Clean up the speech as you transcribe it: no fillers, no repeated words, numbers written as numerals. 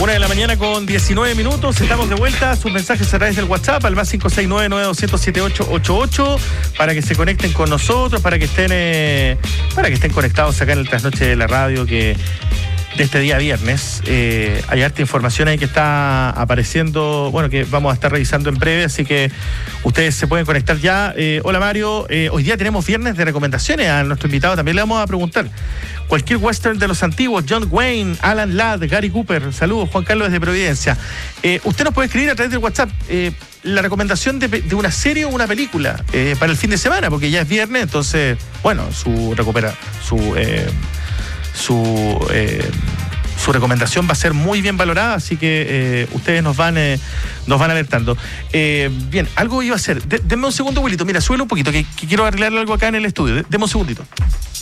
1:00 con 19 minutos. Estamos de vuelta. Sus mensajes a través del WhatsApp al más 569-9200-7888 para que se conecten con nosotros, para que estén conectados acá en el Trasnoche de la Radio, que de este día viernes hay harta información ahí que está apareciendo, bueno, que vamos a estar revisando en breve, así que ustedes se pueden conectar ya. Hola Mario, hoy día tenemos viernes de recomendaciones. A nuestro invitado también le vamos a preguntar cualquier western de los antiguos: John Wayne, Alan Ladd, Gary Cooper. Saludos, Juan Carlos desde Providencia. Usted nos puede escribir a través del WhatsApp la recomendación de una serie o una película para el fin de semana, porque ya es viernes, entonces, bueno, su recomendación va a ser muy bien valorada, así que ustedes nos van alertando. Bien, algo iba a hacer. Denme un segundo, Wilito. Mira, súbelo un poquito, que quiero arreglar algo acá en el estudio. Denme un segundito.